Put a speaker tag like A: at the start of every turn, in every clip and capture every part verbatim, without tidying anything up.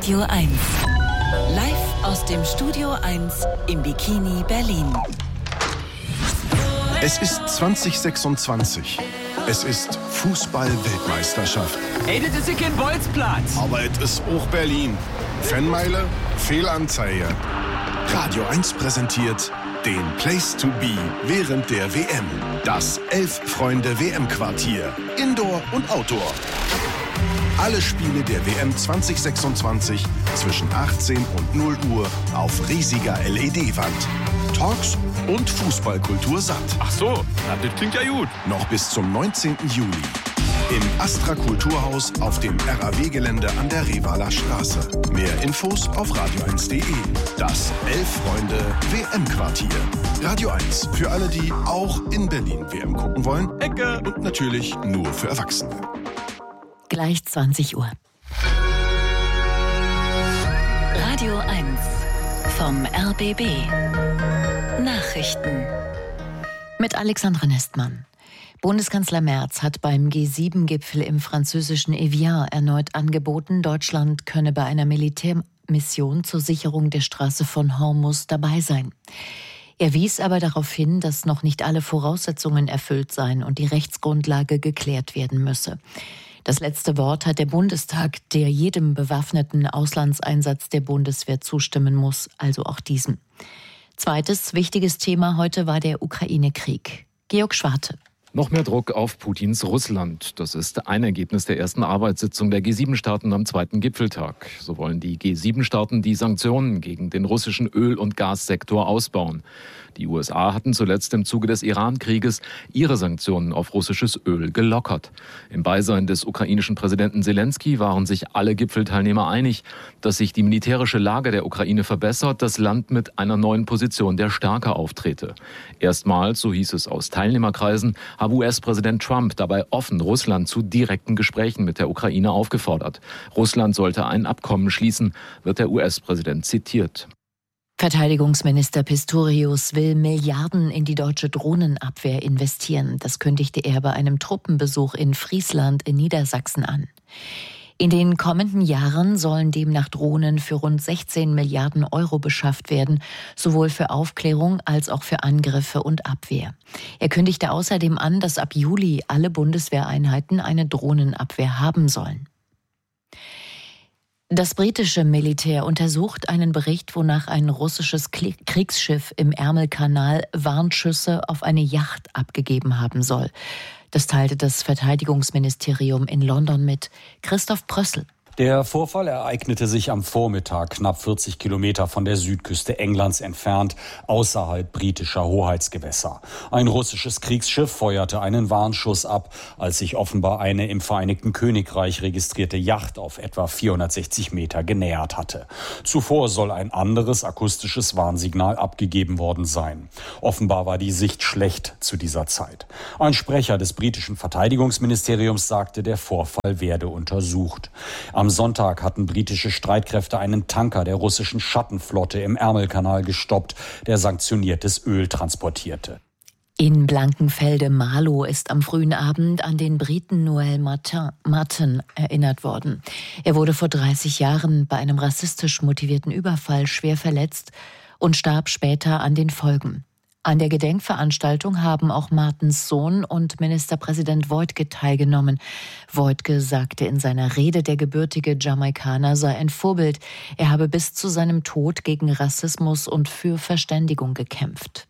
A: Radio eins. Live aus dem Studio eins im Bikini Berlin.
B: Es ist zwanzig sechsundzwanzig. Es ist Fußball-Weltmeisterschaft.
C: Ey, das ist ja kein Bolzplatz.
B: Aber es ist auch Berlin. Fanmeile, Fehlanzeige. Radio eins präsentiert den Place to be während der W M. Das Elf-Freunde-W M-Quartier. Indoor und Outdoor. Alle Spiele der W M zwanzig sechsundzwanzig zwischen achtzehn und null Uhr auf riesiger L E D-Wand. Talks und Fußballkultur satt.
C: Ach so, na, das klingt ja gut.
B: Noch bis zum neunzehnten Juli. Im Astra Kulturhaus auf dem R A W-Gelände an der Revaler Straße. Mehr Infos auf radio eins punkt de. Das Elf-Freunde-W M-Quartier. Radio eins, für alle, die auch in Berlin W M gucken wollen.
C: Ecke.
B: Und natürlich nur für Erwachsene.
A: Gleich zwanzig Uhr. Radio eins vom R B B. Nachrichten. Mit Alexandra Nestmann. Bundeskanzler Merz hat beim G sieben Gipfel im französischen Evian erneut angeboten, Deutschland könne bei einer Militärmission zur Sicherung der Straße von Hormuz dabei sein. Er wies aber darauf hin, dass noch nicht alle Voraussetzungen erfüllt seien und die Rechtsgrundlage geklärt werden müsse. Das letzte Wort hat der Bundestag, der jedem bewaffneten Auslandseinsatz der Bundeswehr zustimmen muss, also auch diesem. Zweites wichtiges Thema heute war der Ukraine-Krieg. Georg Schwarte.
D: Noch mehr Druck auf Putins Russland. Das ist ein Ergebnis der ersten Arbeitssitzung der G sieben Staaten am zweiten Gipfeltag. So wollen die G sieben Staaten die Sanktionen gegen den russischen Öl- und Gassektor ausbauen. Die U S A hatten zuletzt im Zuge des Iran-Krieges ihre Sanktionen auf russisches Öl gelockert. Im Beisein des ukrainischen Präsidenten Selenskyj waren sich alle Gipfelteilnehmer einig, dass sich die militärische Lage der Ukraine verbessert, das Land mit einer neuen Position der Stärke auftrete. Erstmals, so hieß es aus Teilnehmerkreisen, habe U S-Präsident Trump dabei offen Russland zu direkten Gesprächen mit der Ukraine aufgefordert. Russland sollte ein Abkommen schließen, wird der U S-Präsident zitiert.
A: Verteidigungsminister Pistorius will Milliarden in die deutsche Drohnenabwehr investieren. Das kündigte er bei einem Truppenbesuch in Friesland in Niedersachsen an. In den kommenden Jahren sollen demnach Drohnen für rund sechzehn Milliarden Euro beschafft werden, sowohl für Aufklärung als auch für Angriffe und Abwehr. Er kündigte außerdem an, dass ab Juli alle Bundeswehreinheiten eine Drohnenabwehr haben sollen. Das britische Militär untersucht einen Bericht, wonach ein russisches Kriegsschiff im Ärmelkanal Warnschüsse auf eine Yacht abgegeben haben soll. Das teilte das Verteidigungsministerium in London mit. Christoph Prössl.
E: Der Vorfall ereignete sich am Vormittag, knapp vierzig Kilometer von der Südküste Englands entfernt, außerhalb britischer Hoheitsgewässer. Ein russisches Kriegsschiff feuerte einen Warnschuss ab, als sich offenbar eine im Vereinigten Königreich registrierte Yacht auf etwa vierhundertsechzig Meter genähert hatte. Zuvor soll ein anderes akustisches Warnsignal abgegeben worden sein. Offenbar war die Sicht schlecht zu dieser Zeit. Ein Sprecher des britischen Verteidigungsministeriums sagte, der Vorfall werde untersucht. Am Sonntag hatten britische Streitkräfte einen Tanker der russischen Schattenflotte im Ärmelkanal gestoppt, der sanktioniertes Öl transportierte.
A: In Blankenfelde-Marlow ist am frühen Abend an den Briten Noel Martin, Martin erinnert worden. Er wurde vor dreißig Jahren bei einem rassistisch motivierten Überfall schwer verletzt und starb später an den Folgen. An der Gedenkveranstaltung haben auch Martens Sohn und Ministerpräsident Voigtke teilgenommen. Voigtke sagte in seiner Rede, der gebürtige Jamaikaner sei ein Vorbild. Er habe bis zu seinem Tod gegen Rassismus und für Verständigung gekämpft.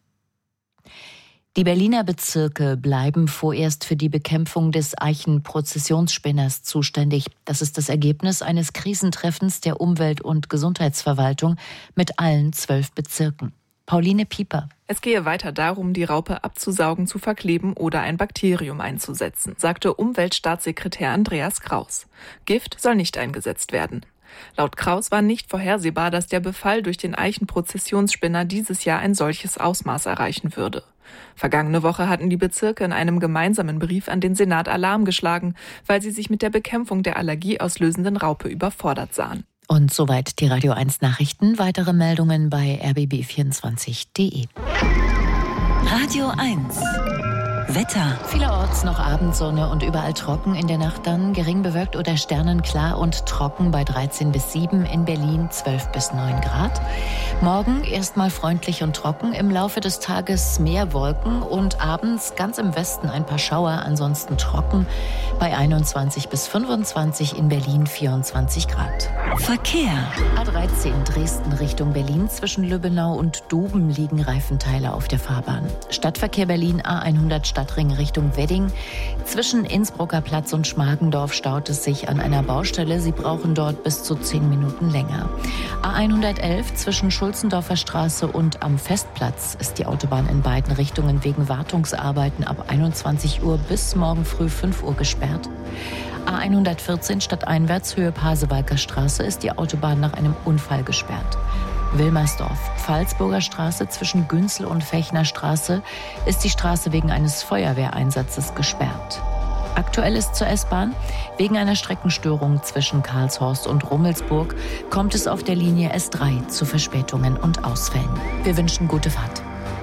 A: Die Berliner Bezirke bleiben vorerst für die Bekämpfung des Eichenprozessionsspinners zuständig. Das ist das Ergebnis eines Krisentreffens der Umwelt- und Gesundheitsverwaltung mit allen zwölf Bezirken. Pauline Pieper.
F: Es gehe weiter darum, die Raupe abzusaugen, zu verkleben oder ein Bakterium einzusetzen, sagte Umweltstaatssekretär Andreas Kraus. Gift soll nicht eingesetzt werden. Laut Kraus war nicht vorhersehbar, dass der Befall durch den Eichenprozessionsspinner dieses Jahr ein solches Ausmaß erreichen würde. Vergangene Woche hatten die Bezirke in einem gemeinsamen Brief an den Senat Alarm geschlagen, weil sie sich mit der Bekämpfung der allergieauslösenden Raupe überfordert sahen.
A: Und soweit die Radio eins Nachrichten. Weitere Meldungen bei r b b vierundzwanzig punkt de. Radio eins.
G: Wetter.
A: Vielerorts noch Abendsonne und überall trocken, in der Nacht dann gering bewölkt oder sternenklar und trocken bei dreizehn bis sieben, in Berlin zwölf bis neun Grad. Morgen erstmal freundlich und trocken, im Laufe des Tages mehr Wolken und abends ganz im Westen ein paar Schauer, ansonsten trocken bei einundzwanzig bis fünfundzwanzig, in Berlin vierundzwanzig Grad.
G: Verkehr.
A: A dreizehn Dresden Richtung Berlin, zwischen Lübbenau und Duben liegen Reifenteile auf der Fahrbahn. Stadtverkehr Berlin A hundert Stadtring Richtung Wedding. Zwischen Innsbrucker Platz und Schmargendorf staut es sich an einer Baustelle. Sie brauchen dort bis zu zehn Minuten länger. A hundertelf zwischen Schulzendorfer Straße und am Festplatz ist die Autobahn in beiden Richtungen wegen Wartungsarbeiten ab einundzwanzig Uhr bis morgen früh fünf Uhr gesperrt. A hundertvierzehn stadteinwärts Höhe Pasewalker Straße ist die Autobahn nach einem Unfall gesperrt. Wilmersdorf, Pfalzburger Straße zwischen Günzel und Fechner Straße ist die Straße wegen eines Feuerwehreinsatzes gesperrt. Aktuell ist zur S-Bahn: wegen einer Streckenstörung zwischen Karlshorst und Rummelsburg kommt es auf der Linie S drei zu Verspätungen und Ausfällen. Wir wünschen gute Fahrt.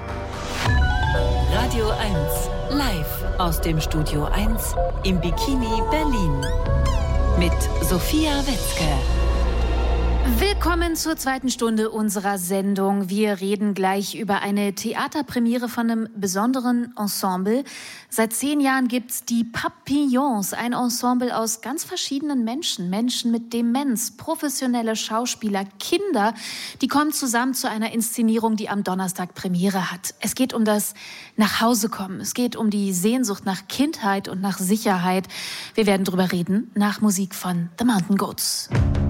G: Radio eins, live aus dem Studio eins im Bikini Berlin. Mit Sophia Wetzke.
H: Willkommen zur zweiten Stunde unserer Sendung. Wir reden gleich über eine Theaterpremiere von einem besonderen Ensemble. Seit zehn Jahren gibt's die Papillons, ein Ensemble aus ganz verschiedenen Menschen. Menschen mit Demenz, professionelle Schauspieler, Kinder. Die kommen zusammen zu einer Inszenierung, die am Donnerstag Premiere hat. Es geht um das Nachhausekommen. Es geht um die Sehnsucht nach Kindheit und nach Sicherheit. Wir werden drüber reden nach Musik von The Mountain Goats.